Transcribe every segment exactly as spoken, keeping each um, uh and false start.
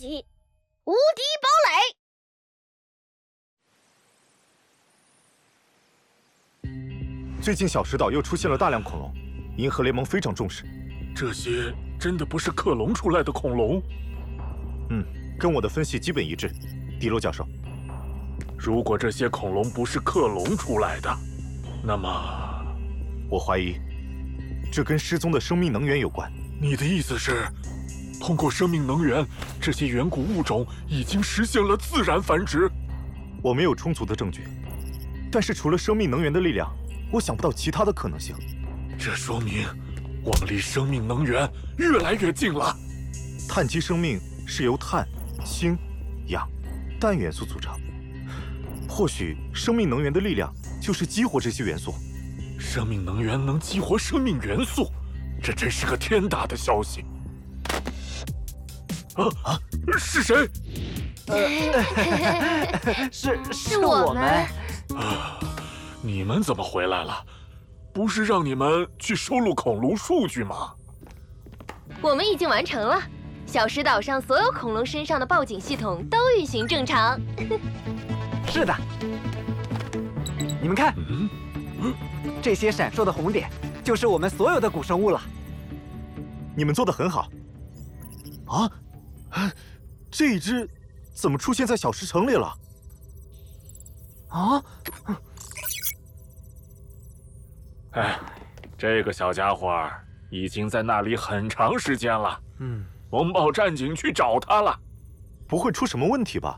级无敌堡垒。最近小石岛又出现了大量恐龙，银河联盟非常重视。 这些真的不是克隆出来的恐龙？ 嗯，跟我的分析基本一致，迪罗教授。 如果这些恐龙不是克隆出来的，那么我怀疑这跟失踪的生命能源有关。 你的意思是，通过生命能源，这些远古物种已经实现了自然繁殖？ 我没有充足的证据，但是除了生命能源的力量，我想不到其他的可能性。 这说明我们离生命能源越来越近了。 碳基生命是由碳、氢、氧、氮元素组成，或许生命能源的力量就是激活这些元素。 生命能源能激活生命元素，这真是个天大的消息！啊啊！是谁？ 呃，是是我们。 啊，你们怎么回来了？不是让你们去收录恐龙数据吗？ 我们已经完成了，小石岛上所有恐龙身上的报警系统都运行正常。 是的，你们看， 嗯， 这些闪烁的红点就是我们所有的古生物了。 你们做得很好。啊，这一只怎么出现在小石城里了？ 啊！ 哎，这个小家伙已经在那里很长时间了。 嗯， 萌宝战警去找他了。 不会出什么问题吧？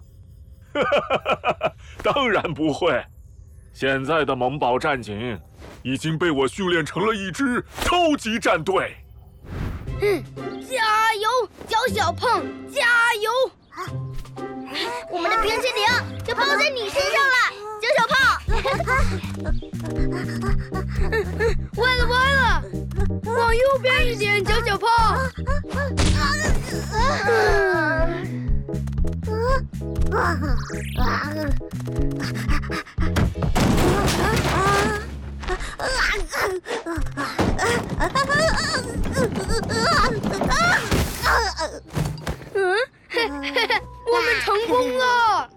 当然不会。现在的萌宝战警已经被我训练成了一支超级战队。 嗯，加油，脚小胖，加油！我们的冰淇淋就包在你身上了，脚小胖。歪了歪了，往右边一点，脚小胖。嗯，嘿嘿嘿，我们成功了！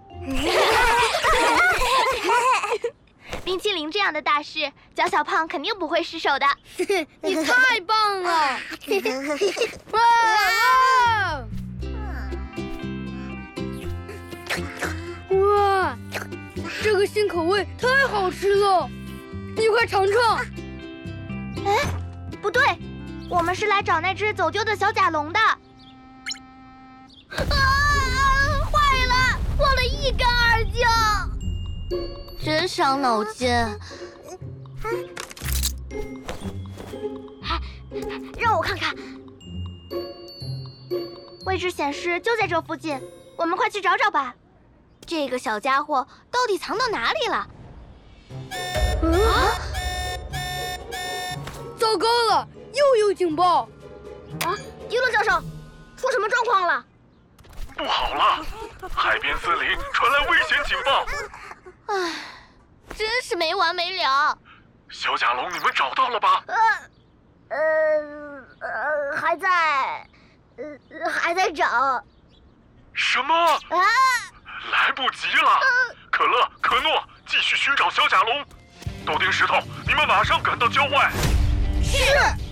冰淇淋这样的大事，脚小胖肯定不会失手的。你太棒了！哇哇！这个新口味太好吃了，你快尝尝。哎，不对，我们是来找那只走丢的小甲龙的。啊！坏了，忘了一干二净，真伤脑筋。让我看看，位置显示就在这附近，我们快去找找吧。这个小家伙到底藏到哪里了？啊！糟糕了，又有警报！啊，迪罗教授，出什么状况了？ 不好了，海边森林传来危险警报！ 唉，真是没完没了。 小甲龙，你们找到了吧？ 呃，呃，呃，还在，呃，还在找。 什么？ 啊！ 来不及了！可乐、可诺，继续寻找小甲龙。豆丁石头，你们马上赶到郊外。 是。